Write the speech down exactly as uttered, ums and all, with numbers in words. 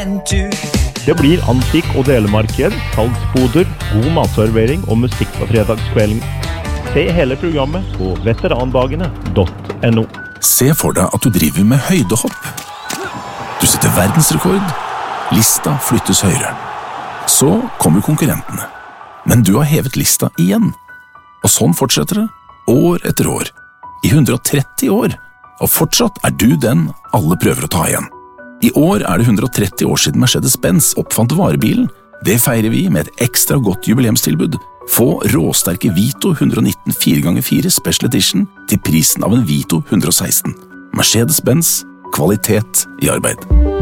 en tur. Det blir antikk- og delemarked, salgsboder, god matservering og musikk på fredagskvelden. Se hele programmet på veteranbagene punktum no. Se for deg at du driver med høydehopp. Du setter verdensrekord. Lista flyttes høyere. Så kommer konkurrentene. Men du har hevet lista igjen. Og sånn fortsetter det, år etter år. I hundre og tretti år. Og fortsatt er du den alle prøver å ta igjen. I år er det hundre og tretti år siden Mercedes-Benz oppfant varebilen. Det feirer vi med et ekstra godt jubileumstilbud. Få råsterke Vito one nineteen fire ganger fire Special Edition til prisen av en Vito one sixteen. Mercedes-Benz, kvalitet i arbeid.